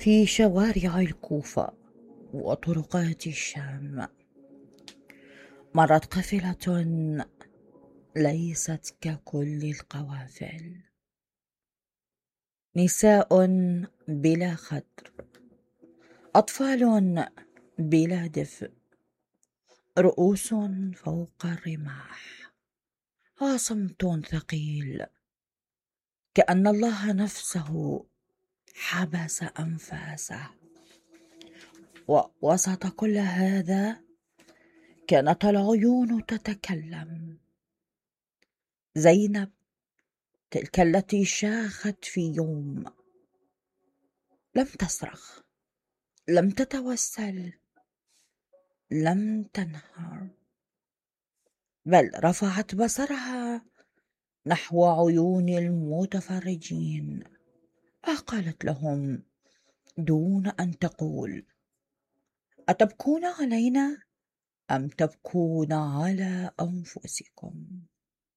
في شوارع الكوفة وطرقات الشام مرت قافلة ليست ككل القوافل. نساء بلا خدر، أطفال بلا دفء، رؤوس فوق الرماح، وصمت ثقيل كأن الله نفسه حبس أنفاسه. ووسط كل هذا كانت العيون تتكلم. زينب، تلك التي شاخت في يوم، لم تصرخ، لم تتوسل، لم تنهار، بل رفعت بصرها نحو عيون المتفرجين وقالت لهم دون أن تقول: أتبكون علينا أم تبكون على أنفسكم؟